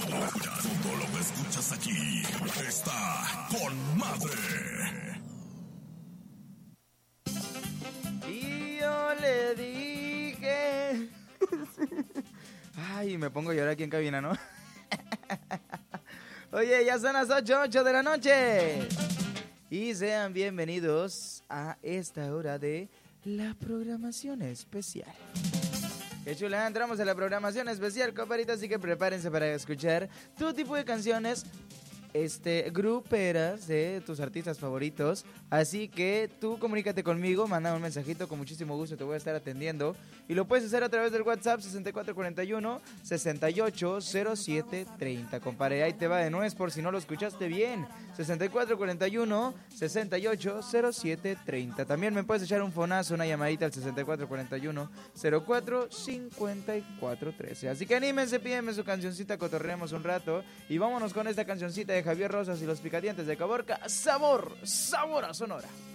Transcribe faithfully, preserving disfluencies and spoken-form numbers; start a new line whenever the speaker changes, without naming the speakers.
Todo lo que escuchas aquí está con madre.
Y yo le dije... Ay, me pongo a llorar aquí en cabina, ¿no? Oye, ya son las ocho, ocho de la noche. Y sean bienvenidos a esta hora de la programación especial. Qué chula, entramos a la programación especial, compadritos, así que prepárense para escuchar todo tipo de canciones este, gruperas de tus artistas favoritos. Así que tú comunícate conmigo, manda un mensajito, con muchísimo gusto te voy a estar atendiendo. Y lo puedes hacer a través del WhatsApp sesenta y cuatro cuarenta y uno, sesenta y ocho cero siete treinta. Compadre, ahí te va de nuez por si no lo escuchaste bien. sesenta y cuatro cuarenta y uno, sesenta y ocho cero siete treinta. También me puedes echar un fonazo, una llamadita al sesenta y cuatro cuarenta y uno, cero cuatro cincuenta y cuatro trece. Así que anímense, pídenme su cancioncita, cotorreemos un rato. Y vámonos con esta cancioncita de Javier Rosas y los Picadientes de Caborca. Sabor, sabor a Sonora.